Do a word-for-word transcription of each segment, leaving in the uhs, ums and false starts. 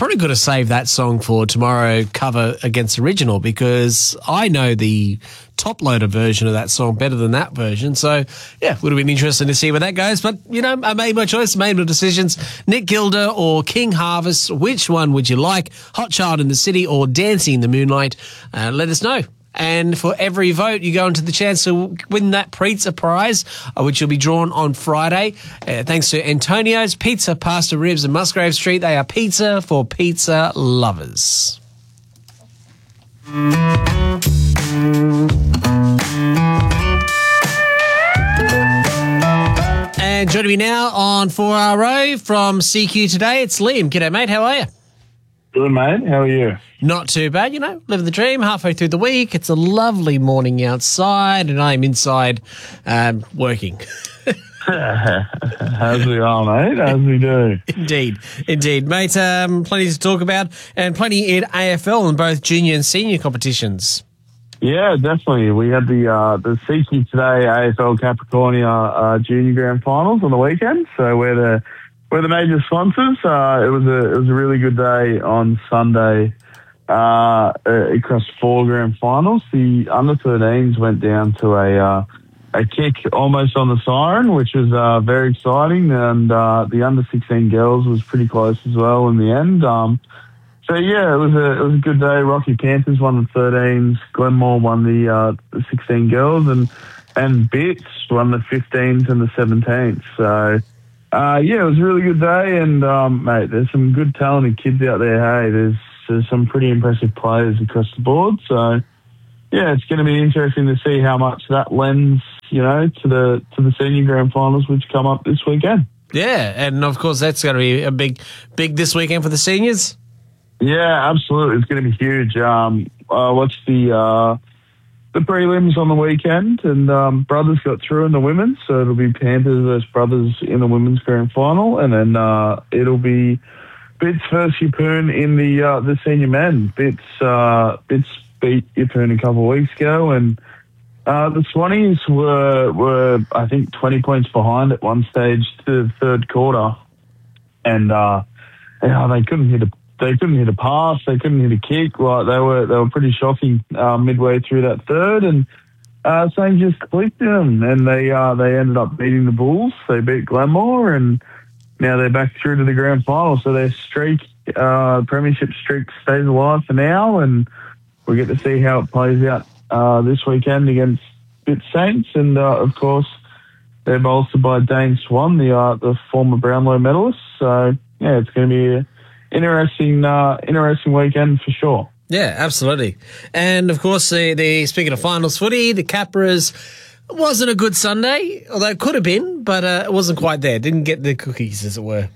probably got to save that song for tomorrow cover against original, because I know the top loader version of that song better than that version. So, yeah, would have been interesting to see where that goes. But, you know, I made my choice, made my decisions. Nick Gilder or King Harvest, which one would you like? Hot Child in the City or Dancing in the Moonlight? Uh, let us know. And for every vote, you go into the chance to win that pizza prize, uh, which will be drawn on Friday. Uh, thanks to Antonio's Pizza, Pasta, Ribs and Musgrave Street. They are pizza for pizza lovers. And joining me now on four R O from C Q Today, it's Liam. G'day, mate. How are you? Good, mate. How are you? Not too bad, you know, living the dream halfway through the week. It's a lovely morning outside and I'm inside um, working. As we are, mate, as we do. Indeed, indeed. Mate, um, plenty to talk about and plenty in A F L in both junior and senior competitions. Yeah, definitely. We had the uh, the C Q Today A F L Capricornia uh, Junior Grand Finals on the weekend, so we're the we're the major sponsors. Uh, it was a it was a really good day on Sunday uh, across four grand finals. The under thirteens went down to a uh, a kick almost on the siren, which was uh, very exciting, and uh, the under sixteen girls was pretty close as well in the end. Um, so yeah, it was a it was a good day. Rocky Panthers won the thirteens, Glenmore won the, uh, the sixteen girls, and and Bits won the fifteens and the seventeens. So. Uh, yeah, it was a really good day, and um, mate, there's some good talented kids out there. Hey, there's, there's some pretty impressive players across the board. So, yeah, it's going to be interesting to see how much that lends, you know, to the to the senior grand finals, which come up this weekend. Yeah, and of course that's going to be a big, big this weekend for the seniors. Yeah, absolutely, it's going to be huge. Um, I watched the uh, the prelims on the weekend, and um, Brothers got through in the women's, so it'll be Panthers versus Brothers in the women's grand final, and then uh, it'll be Bits versus Yeppoon in the uh, the senior men. Bits uh, Bits beat Yeppoon a couple of weeks ago, and uh, the Swannies were were I think twenty points behind at one stage to the third quarter, and uh, yeah, they couldn't hit a They couldn't hit a pass. They couldn't hit a kick. Like they were, they were pretty shocking uh, midway through that third, and uh, something just clicked them, and they uh, they ended up beating the Bulls. They beat Glenmore, and now they're back through to the grand final. So their streak, uh, premiership streak, stays alive for now, and we get to see how it plays out uh, this weekend against Bit Saints, and uh, of course they're bolstered by Dane Swan, the uh, the former Brownlow medalist. So yeah, it's going to be a Interesting, uh, interesting weekend for sure. Yeah, absolutely. And of course, the, the speaking of finals footy, the Capras wasn't a good Sunday, although it could have been, but uh, it wasn't quite there. Didn't get the cookies, as it were.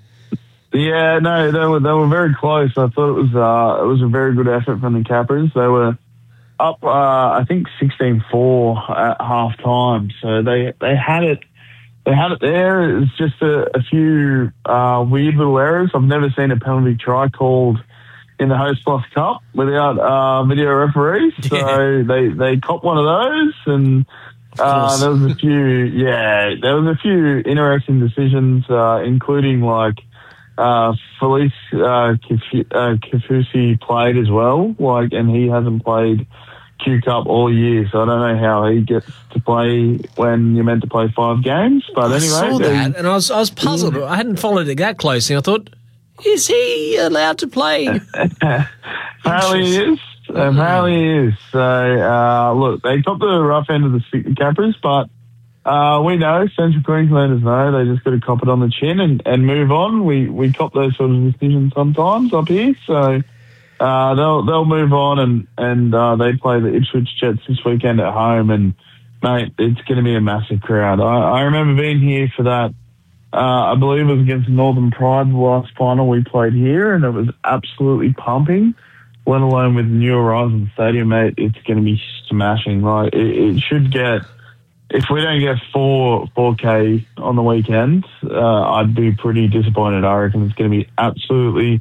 Yeah, no, they were they were very close. I thought it was uh, it was a very good effort from the Capras. They were up, uh, I think, sixteen four at half time, so they they had it. They had it there. It was just a, a few uh, weird little errors. I've never seen a penalty try called in the Host Plus Cup without uh, video referees. So Yeah. they, they copped one of those, and uh, there was a few, yeah, there was a few interesting decisions, uh, including like uh, Felice uh, Kifu- uh, Kifusi played as well, like, and he hasn't played Q Cup all year, so I don't know how he gets to play when you're meant to play five games. But I anyway, saw that, and I was I was puzzled. I hadn't followed it that closely. I thought, is he allowed to play? apparently he is. Apparently he is. So uh, look, they got the rough end of the stick, the Capras, but uh, we know, Central Queenslanders know, they just got to cop it on the chin and, and move on. We we cop those sort of decisions sometimes up here, so. Uh, they'll they'll move on, and and uh, they play the Ipswich Jets this weekend at home, and mate, it's going to be a massive crowd. I, I remember being here for that. Uh, I believe it was against Northern Pride, the last final we played here, and it was absolutely pumping. Let alone with New Horizon Stadium, mate, it's going to be smashing. Like it, it should get. If we don't get four four K on the weekend, uh, I'd be pretty disappointed. I reckon it's going to be absolutely.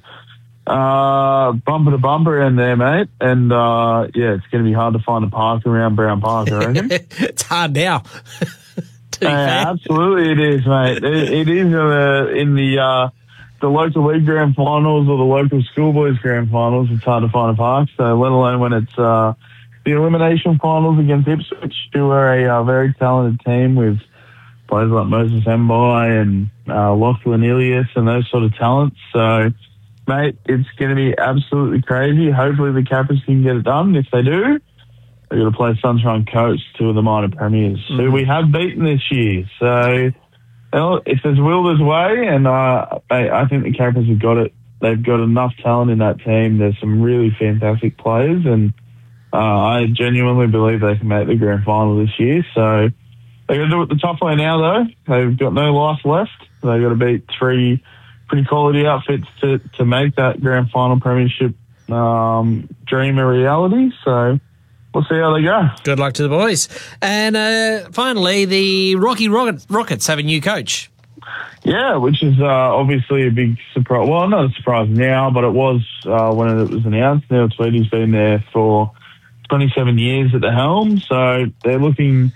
Uh, bumper to bumper in there, mate. And, uh, yeah, it's going to be hard to find a park around Brown Park, I reckon. It's hard now. uh, absolutely it is, mate. It, it is uh, in the, uh, the local league grand finals or the local schoolboys grand finals, it's hard to find a park. So let alone when it's uh, the elimination finals against Ipswich, who are a uh, very talented team with players like Moses Mbai and uh, Lachlan Ilias and those sort of talents. So, mate, it's going to be absolutely crazy. Hopefully the Capras can get it done. If they do, they're going to play Sunshine Coast, two of the minor premiers, mm-hmm. who we have beaten this year. So, well, if there's will, there's way, and uh, I, I think the Capras have got it. They've got enough talent in that team. There's some really fantastic players, and uh, I genuinely believe they can make the grand final this year. So they're going to do it the top way now, though. They've got no life left. They've got to beat three pretty quality outfits to, to make that grand final premiership um, dream a reality. So we'll see how they go. Good luck to the boys. And uh, finally, the Rocky Rockets have a new coach. Yeah, which is uh, obviously a big surprise. Well, not a surprise now, but it was uh, when it was announced. Neil Tweedy's been there for twenty-seven years at the helm, so they're looking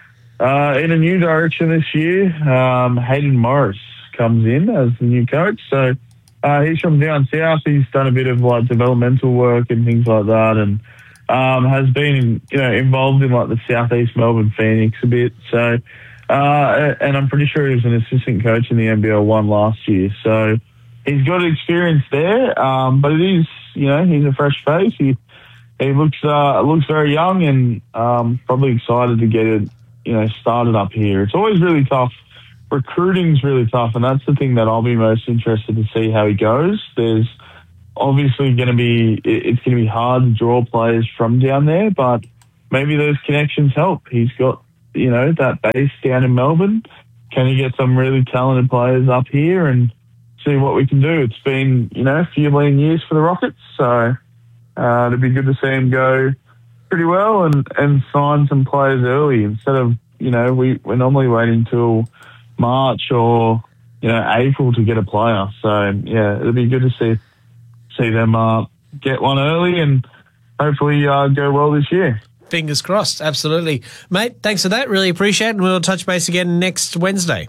uh, in a new direction this year. Um, Hayden Morris comes in as the new coach. So uh, he's from down south. He's done a bit of like developmental work and things like that, and um, has been you know involved in like the southeast Melbourne Phoenix a bit. So. Uh, and I'm pretty sure he was an assistant coach in the N B L one last year. So he's got experience there, um, but it is, you know, he's a fresh face. He he looks uh, looks very young and um, probably excited to get it, you know, started up here. It's always really tough. Recruiting's really tough, and that's the thing that I'll be most interested to see how he goes. There's obviously going to be, it's going to be hard to draw players from down there, but maybe those connections help. He's got, you know, that base down in Melbourne. Can he get some really talented players up here and see what we can do? It's been, you know, a few lean years for the Rockets, so uh, it'd be good to see him go pretty well and, and sign some players early instead of, you know, we, we're normally waiting till March or, you know, April to get a player. So, yeah, it'd be good to see see them uh, get one early and hopefully uh, go well this year. Fingers crossed, absolutely. Mate, thanks for that. Really appreciate it. And we'll touch base again next Wednesday.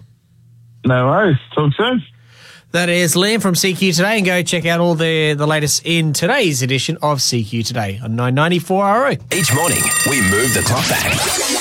No worries. Talk soon. That is Liam from C Q Today, and go check out all the, the latest in today's edition of C Q Today on nine ninety-four R O. Each morning, we move the clock back.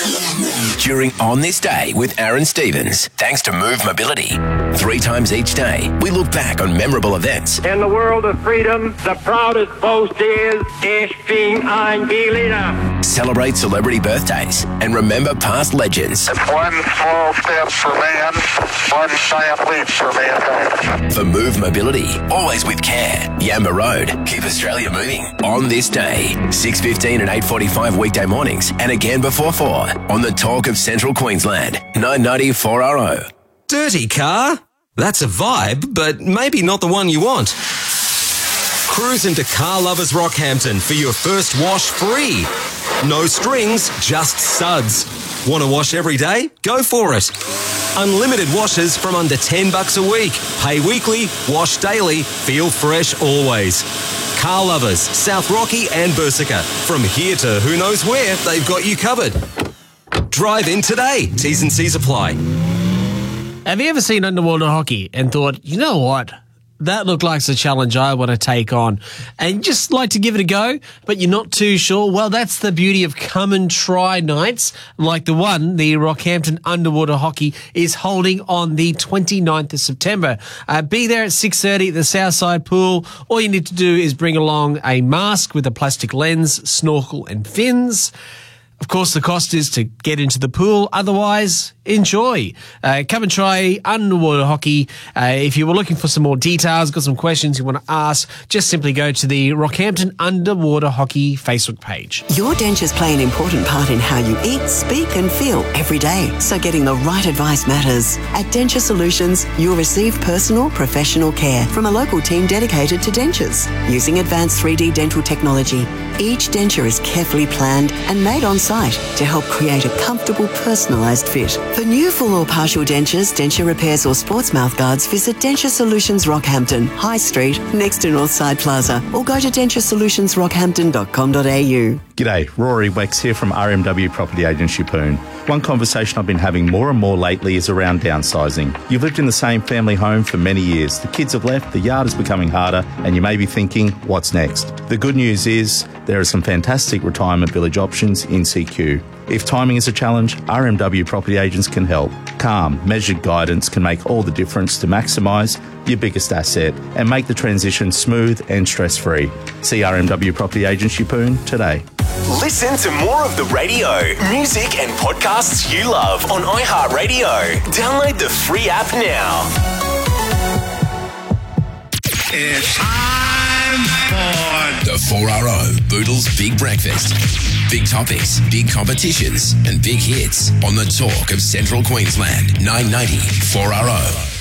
During On This Day with Aaron Stevens, thanks to Move Mobility. Three times each day, we look back on memorable events. In the world of freedom, the proudest boast is, Ich bin ein Berliner. Celebrate celebrity birthdays and remember past legends. It's one small step for man, one giant leap for mankind. For Move Mobility, always with care. Yamba Road, keep Australia moving. On This Day, six fifteen and eight forty-five weekday mornings, and again before four on the Talk of Central Queensland, nine ninety-four R O. Dirty car? That's a vibe, but maybe not the one you want. Cruise into Car Lovers Rockhampton for your first wash free. No strings, just suds. Want to wash every day? Go for it. Unlimited washes from under ten bucks a week. Pay weekly, wash daily, feel fresh always. Car Lovers, South Rocky and Bursica. From here to who knows where, they've got you covered. Drive in today. T's and C's apply. Have you ever seen underwater hockey and thought, you know what? That looked like a challenge I want to take on, and just like to give it a go, but you're not too sure? Well, that's the beauty of come and try nights, like the one the Rockhampton Underwater Hockey is holding on the twenty-ninth of September. Uh, be there at six thirty at the Southside Pool. All you need to do is bring along a mask with a plastic lens, snorkel and fins. Of course, the cost is to get into the pool. Otherwise, enjoy. Uh, come and try underwater hockey. Uh, if you were looking for some more details, got some questions you want to ask, just simply go to the Rockhampton Underwater Hockey Facebook page. Your dentures play an important part in how you eat, speak and feel every day. So getting the right advice matters. At Denture Solutions, you'll receive personal, professional care from a local team dedicated to dentures. Using advanced three D dental technology, each denture is carefully planned and made on site to help create a comfortable, personalised fit For new full or partial dentures, denture repairs or sports mouth guards, visit Denture Solutions Rockhampton, High Street, next to Northside Plaza, or go to denture solutions rockhampton dot com dot a u. G'day, Rory Wex here from R M W Property Agents Yeppoon. One conversation I've been having more and more lately is around downsizing. You've lived in the same family home for many years. The kids have left, the yard is becoming harder, and you may be thinking, what's next? The good news is there are some fantastic retirement village options in C Q. If timing is a challenge, R M W Property Agents can help. Calm, measured guidance can make all the difference to maximise your biggest asset and make the transition smooth and stress-free. See R M W Property Agents Yeppoon today. Listen to more of the radio, music and podcasts you love on iHeartRadio. Download the free app now. It's time for the four R O Boodles Big Breakfast. Big topics, big competitions and big hits on the Talk of Central Queensland. nine ninety four R O.